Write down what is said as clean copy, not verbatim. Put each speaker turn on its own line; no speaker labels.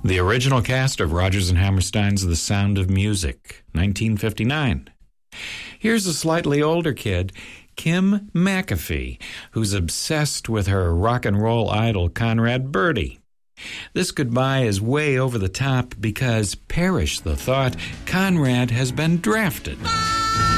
The original cast of Rodgers and Hammerstein's The Sound of Music, 1959. Here's a slightly older kid, Kim McAfee, who's obsessed with her rock and roll idol Conrad Birdie. This goodbye is way over the top because, perish the thought, Conrad has been drafted.